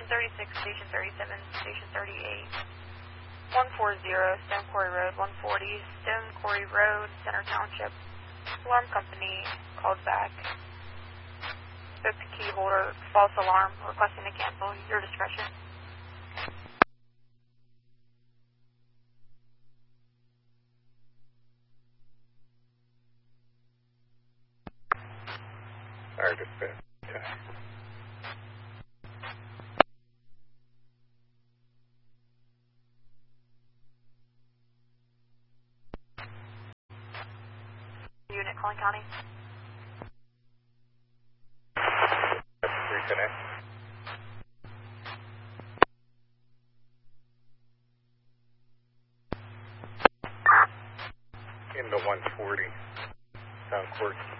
36, Station 37, Station 38. 140 Stone Quarry Road, 140 Stone Quarry Road, Center Township. Alarm company called back. Spoke to key holder, false alarm, requesting to cancel. Your discretion. Sorry, dispatch. Unit calling county. Reconnect. Into 140 South Court.